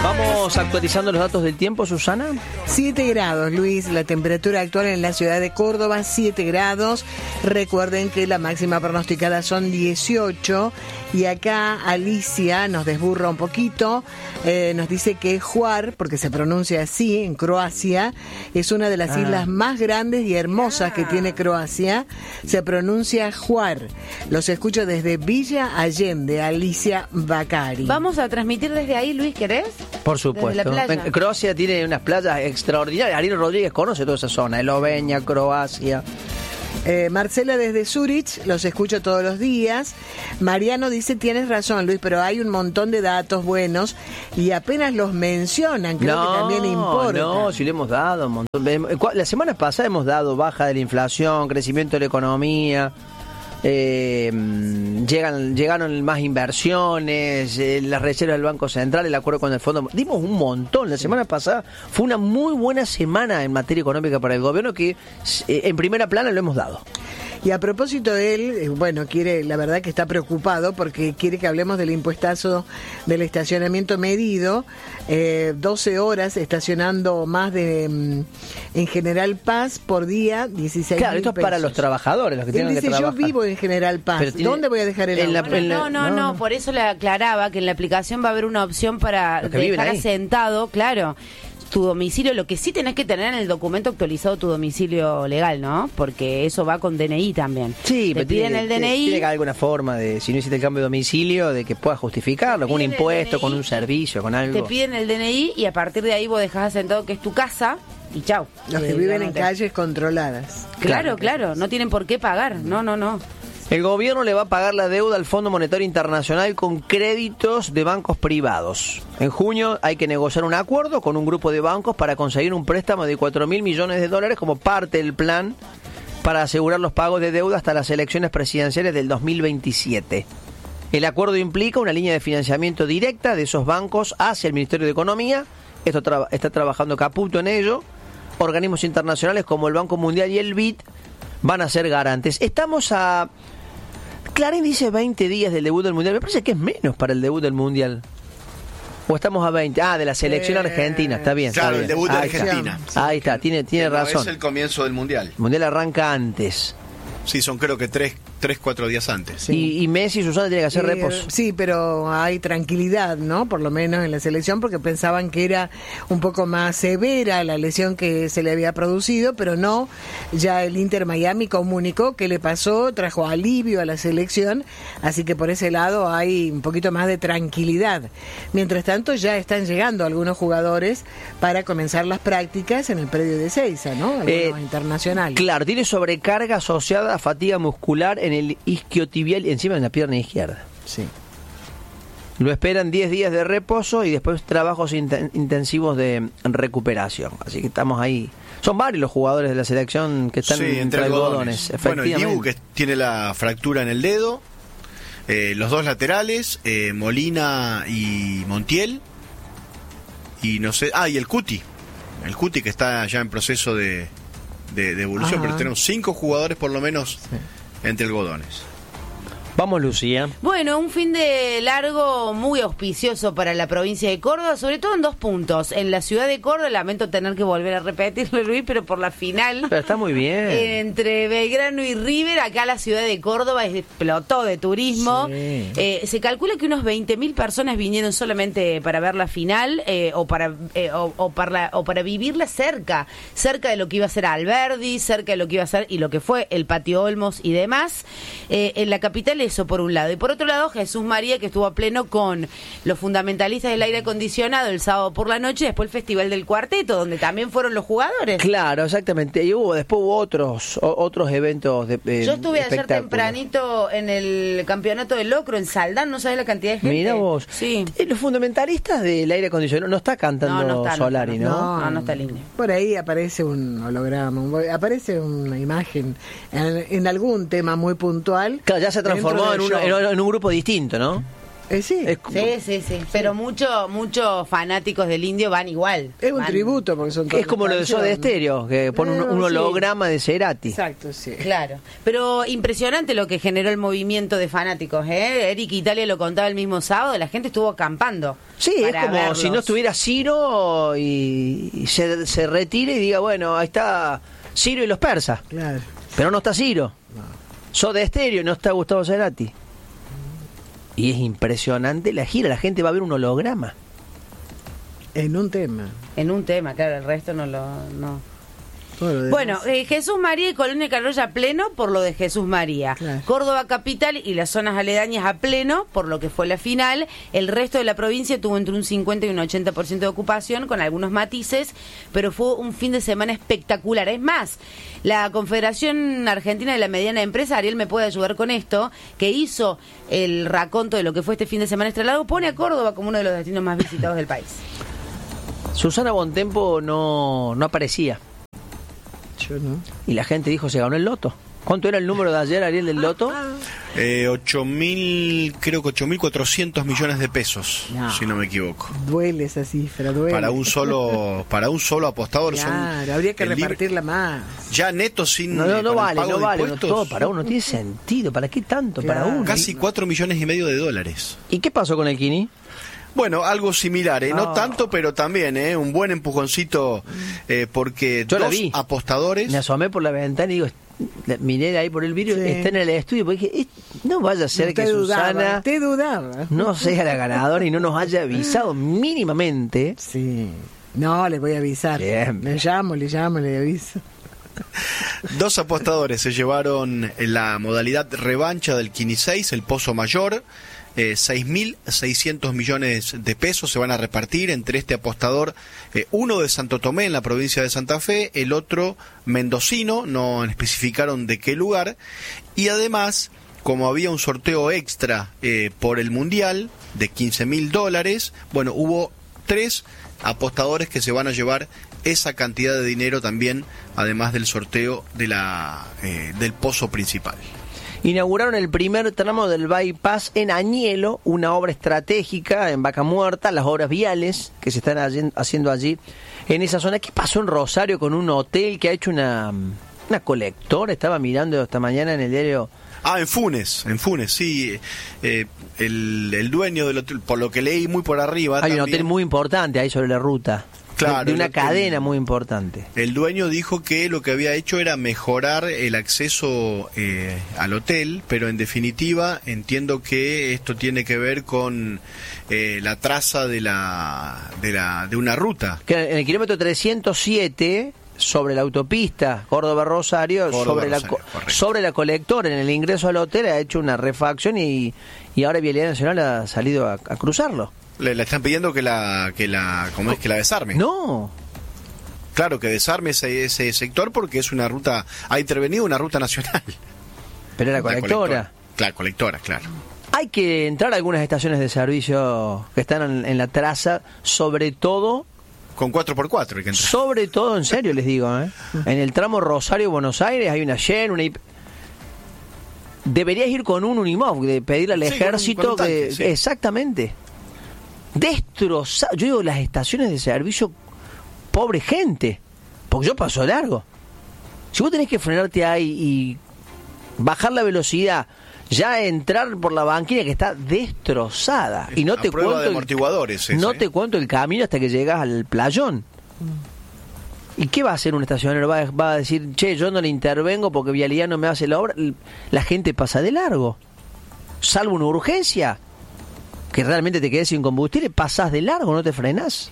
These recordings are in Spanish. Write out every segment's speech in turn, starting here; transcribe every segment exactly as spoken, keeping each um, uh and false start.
Vamos actualizando los datos del tiempo, Susana. siete grados, Luis. La temperatura actual en la ciudad de Córdoba, siete grados. Recuerden que la máxima pronosticada son dieciocho. Y acá Alicia nos desburra un poquito. Eh, nos dice que Hvar, porque se pronuncia así, en Croacia, es una de las ah. islas más grandes y hermosas ah. que tiene Croacia. Se pronuncia Hvar. Los escucho desde Villa Allende, Alicia Bacari. Vamos a transmitir desde ahí, Luis, ¿querés? Por supuesto. Croacia tiene unas playas extraordinarias. Ariel Rodríguez conoce toda esa zona. Eslovenia, Croacia. Eh, Marcela desde Zurich, los escucho todos los días. Mariano dice, tienes razón, Luis, pero hay un montón de datos buenos y apenas los mencionan, creo no, que también importa. No, si le hemos dado un montón. La semana pasada hemos dado baja de la inflación, crecimiento de la economía. Eh, llegan llegaron más inversiones, eh, las reservas del Banco Central, el acuerdo con el Fondo. Dimos un montón. La semana pasada fue una muy buena semana en materia económica para el gobierno que eh, en primera plana lo hemos dado. Y a propósito de él, bueno, quiere, la verdad que está preocupado porque quiere que hablemos del impuestazo del estacionamiento medido, eh, doce horas estacionando más de, mm, en General Paz por día, dieciséis Claro, esto es para los trabajadores, los que tienen él dice, que trabajar. Yo vivo en General Paz, tiene, ¿dónde voy a dejar el la, auto? en la, no, no, no, no, por eso le aclaraba que en la aplicación va a haber una opción para dejar asentado, claro, tu domicilio. Lo que sí tenés que tener en el documento actualizado tu domicilio legal, ¿no? Porque eso va con D N I también. Sí, te pero piden tiene, el D N I. Tiene que haber alguna forma de, si no hiciste el cambio de domicilio, de que puedas justificarlo, con un impuesto, con un servicio, con algo. Te piden el D N I y a partir de ahí vos dejás asentado que es tu casa y chau. Los que viven en calles controladas. Claro, claro, no tienen por qué pagar, no, no, no. El gobierno le va a pagar la deuda al Fondo Monetario Internacional con créditos de bancos privados. En junio hay que negociar un acuerdo con un grupo de bancos para conseguir un préstamo de cuatro mil millones de dólares como parte del plan para asegurar los pagos de deuda hasta las elecciones presidenciales del dos mil veintisiete. El acuerdo implica una línea de financiamiento directa de esos bancos hacia el Ministerio de Economía. Esto tra- está trabajando Caputo en ello. Organismos internacionales como el Banco Mundial y el B I D van a ser garantes. Estamos a... Clarín dice veinte días del debut del Mundial. Me parece que es menos para el debut del Mundial. ¿O estamos a veinte? Ah, de la selección eh, argentina. Está bien. Claro, está bien. el debut de Ahí Argentina. Está. Ahí está, tiene, tiene Pero razón. Es el comienzo del Mundial. El Mundial arranca antes. Sí, son creo que tres, tres cuatro días antes. Sí. Y, y Messi y Susana tienen que hacer sí, repos. Sí, pero hay tranquilidad, ¿no? Por lo menos en la selección, porque pensaban que era un poco más severa la lesión que se le había producido, pero no. Ya el Inter Miami comunicó que le pasó, trajo alivio a la selección, así que por ese lado hay un poquito más de tranquilidad. Mientras tanto, ya están llegando algunos jugadores para comenzar las prácticas en el predio de Ezeiza, ¿no? Algunos eh, internacionales. Claro, tiene sobrecarga asociada a fatiga muscular en el isquiotibial, encima de la pierna izquierda. Sí. Lo esperan diez días de reposo y después trabajos inten- intensivos de recuperación. Así que estamos ahí. Son varios los jugadores de la selección que están sí, entre algodones. Bueno, el Dibu, que tiene la fractura en el dedo, eh, los dos laterales, eh, Molina y Montiel, y no sé, ah, y el Cuti, el Cuti que está ya en proceso de, de, de evolución, Ajá. pero tenemos cinco jugadores por lo menos sí. entre algodones. Vamos, Lucía. Bueno, un fin de largo muy auspicioso para la provincia de Córdoba, sobre todo en dos puntos. En la ciudad de Córdoba, lamento tener que volver a repetirlo, Luis, pero por la final... Pero está muy bien. Entre Belgrano y River, acá la ciudad de Córdoba explotó de turismo. Sí. Eh, se calcula que unos veinte mil personas vinieron solamente para ver la final eh, o, para, eh, o, o, para, o para vivirla cerca, cerca de lo que iba a ser Alberdi, cerca de lo que iba a ser y lo que fue el Patio Olmos y demás. Eh, en la capital eso por un lado. Y por otro lado, Jesús María, que estuvo a pleno con los fundamentalistas del aire acondicionado el sábado por la noche, después el Festival del Cuarteto, donde también fueron los jugadores. Claro, exactamente. Y hubo, después hubo otros o, otros eventos de eh, Yo estuve ayer tempranito en el campeonato de locro en Saldán, no sabes la cantidad de gente. Mira vos. Sí. Los fundamentalistas del aire acondicionado no está cantando no, no está, Solari, ¿no? No, no, no está lindo. Por ahí aparece un holograma, aparece una imagen en, en algún tema muy puntual. Claro, ya se transformó en un, en un grupo distinto, ¿no? Eh, sí. Es, Sí, sí, sí. Pero muchos muchos fanáticos del Indio van igual. Es un Van- tributo porque son todas es como lo de Soda canciones. Stereo, que pone un, No, un sí. holograma de Cerati. Exacto, sí. Claro, pero impresionante lo que generó el movimiento de fanáticos, ¿eh? Eric Italia lo contaba el mismo sábado, la gente estuvo acampando. Sí, es para como verlos. si no estuviera Ciro y, y se, se retire y diga, bueno, ahí está Ciro y los persas. Claro. Pero no está Ciro. Soda Stereo y no está Gustavo Cerati. Y es impresionante la gira, la gente va a ver un holograma. En un tema. En un tema, claro, el resto no lo... No. Todo lo demás. Bueno, eh, Jesús María y Colonia Carolla a pleno por lo de Jesús María. Claro. Córdoba capital y las zonas aledañas a pleno por lo que fue la final. El resto de la provincia tuvo entre un cincuenta y un ochenta por ciento de ocupación con algunos matices, pero fue un fin de semana espectacular. Es más, la Confederación Argentina de la Mediana Empresa, Ariel me puede ayudar con esto, que hizo el raconto de lo que fue este fin de semana extra largo, pone a Córdoba como uno de los destinos más visitados del país. Susana Bontempo no, no aparecía. Yo no. Y la gente dijo, se ganó el loto. ¿Cuánto era el número de ayer, Ariel, del loto? Eh, ocho mil, creo que ocho mil cuatrocientos millones de pesos, No. si no me equivoco. Duele esa cifra, duele. Para un solo para un solo apostador. Claro, son habría que el libre- repartirla más. Ya neto sin No, no, no con el vale, pago no de vale. No, impuestos, todo para uno tiene sentido. ¿Para qué tanto? Para Claro. uno. casi cuatro millones y medio de dólares. ¿Y qué pasó con el Kini? Bueno, algo similar, ¿eh? no No. tanto, pero también, ¿eh? un buen empujoncito, eh, porque Yo la dos vi. apostadores. Me asomé por la ventana y digo, la- miré ahí por el vidrio, Sí. está en el estudio. Porque dije, "Eh, no vaya a ser Te que dudaba, Susana te dudaba. no sea la ganadora y no nos haya avisado mínimamente. Sí. No, le voy a avisar. Bien. Le llamo, le llamo, le aviso. Dos apostadores se llevaron en la modalidad revancha del Kini seis, el Pozo Mayor. Eh, seis mil seiscientos millones de pesos se van a repartir entre este apostador, eh, uno de Santo Tomé en la provincia de Santa Fe, el otro mendocino, no especificaron de qué lugar, y además, como había un sorteo extra eh, por el Mundial de quince mil dólares, bueno, hubo tres apostadores que se van a llevar esa cantidad de dinero también, además del sorteo de la eh, del pozo principal. Inauguraron el primer tramo del bypass en Añelo, una obra estratégica en Vaca Muerta, las obras viales que se están allí- haciendo allí en esa zona. ¿Qué pasó en Rosario con un hotel que ha hecho una, una colectora? Estaba mirando esta mañana en el diario. Ah, en Funes, en Funes, sí. Eh, el, el dueño del hotel, por lo que leí muy por arriba. Hay un también, hotel muy importante ahí sobre la ruta. Claro, de, de una el hotel- cadena muy importante. El dueño dijo que lo que había hecho era mejorar el acceso eh, al hotel, pero en definitiva entiendo que esto tiene que ver con eh, la traza de la, de la de una ruta. Que en el kilómetro trescientos siete, sobre la autopista Córdoba-Rosario, Córdoba, sobre, la, Rosario, co- correcto. sobre la colectora, en el ingreso al hotel, ha hecho una refacción y, y ahora Vialidad Nacional ha salido a, a cruzarlo. Le, le están pidiendo que la que la ¿cómo es que la desarme? No, Claro, que desarme ese, ese sector porque es una ruta, ha intervenido una ruta nacional. pero la La colectora. Claro, colectora, claro. Hay que entrar a algunas estaciones de servicio que están en, en la traza, sobre todo, Con cuatro por cuatro hay que entrar. sobre todo, en serio les digo, ¿eh? En el tramo Rosario-Buenos Aires hay una Shen, una I P. Deberías ir con un Unimog, de pedirle al Sí, con un- ejército con un tanque, que... sí. Exactamente. Destrozado. Yo digo, las estaciones de servicio, pobre gente, porque yo paso largo. Si vos tenés que frenarte ahí y bajar la velocidad, ya entrar por la banquina que está destrozada. Y no A te prueba cuento de el- amortiguadores esa, no ¿eh? te cuento el camino hasta que llegas al playón. ¿Y qué va a hacer un estacionero? ¿Va a, va a decir, che, yo no le intervengo porque Vialidad no me hace la obra? La gente pasa de largo. Salvo una urgencia, que realmente te quedes sin combustible, pasás de largo, no te frenás.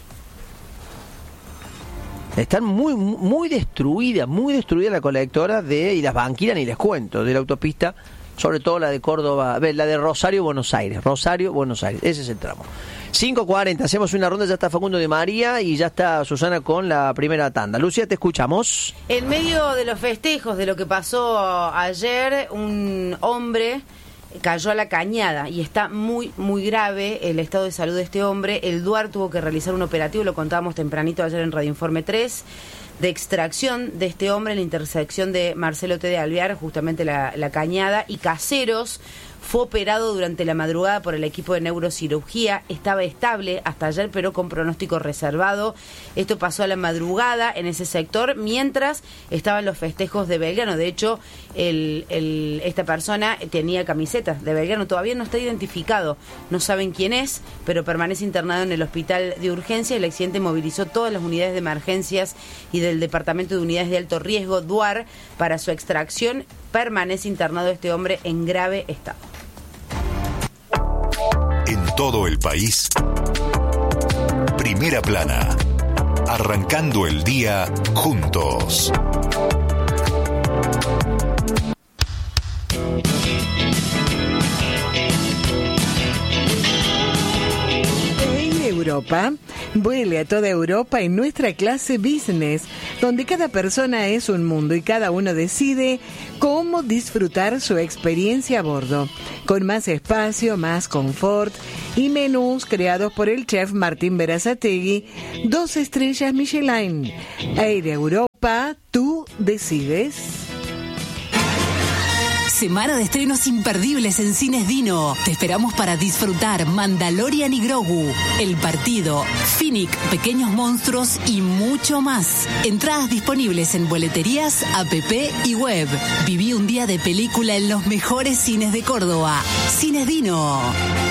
Están muy muy destruidas, muy destruida la colectora de y las banquinas, ni les cuento, de la autopista, sobre todo la de Córdoba, la de Rosario, Buenos Aires. Rosario, Buenos Aires, ese es el tramo. cinco cuarenta, hacemos una ronda, ya está Facundo de María y ya está Susana con la primera tanda. Lucia, te escuchamos. En medio de los festejos de lo que pasó ayer, un hombre cayó a la cañada y está muy, muy grave el estado de salud de este hombre. El DUAR tuvo que realizar un operativo, lo contábamos tempranito ayer en Radio Informe tres, de extracción de este hombre en la intersección de Marcelo T. de Alvear, justamente la, la cañada, y Caseros, fue operado durante la madrugada por el equipo de neurocirugía. Estaba estable hasta ayer, pero con pronóstico reservado. Esto pasó a la madrugada en ese sector, mientras estaban los festejos de Belgrano. De hecho, el, el, esta persona tenía camisetas de Belgrano. Todavía no está identificado, no saben quién es, pero permanece internado en el hospital de urgencia. El accidente movilizó todas las unidades de emergencias y del Departamento de Unidades de Alto Riesgo, D U A R, para su extracción. Permanece internado este hombre en grave estado. En todo el país, Primera Plana, arrancando el día juntos. Europa, vuele a toda Europa en nuestra clase business, donde cada persona es un mundo y cada uno decide cómo disfrutar su experiencia a bordo, con más espacio, más confort y menús creados por el chef Martín Berazategui, dos estrellas Michelin. Air Europa, tú decides. Semana de estrenos imperdibles en Cines Dino. Te esperamos para disfrutar Mandalorian y Grogu, El Partido, Finnick, Pequeños Monstruos y mucho más. Entradas disponibles en boleterías, app y web. Viví un día de película en los mejores cines de Córdoba. Cines Dino.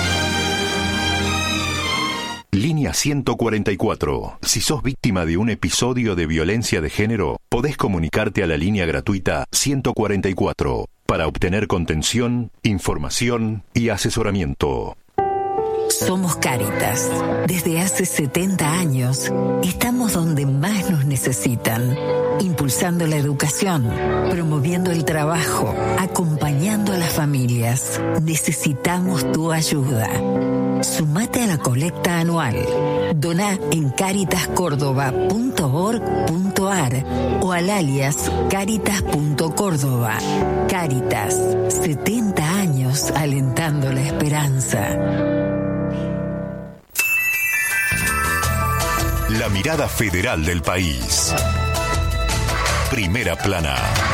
Línea ciento cuarenta y cuatro. Si sos víctima de un episodio de violencia de género, podés comunicarte a la línea gratuita ciento cuarenta y cuatro para obtener contención, información y asesoramiento. Somos Cáritas. Desde hace setenta años, estamos donde más nos necesitan, impulsando la educación, promoviendo el trabajo, acompañando a las familias. Necesitamos tu ayuda. Sumate a la colecta anual. Doná en caritas córdoba punto org punto ar o al alias caritas punto córdoba. Cáritas, setenta años alentando la esperanza. La mirada federal del país. Primera Plana.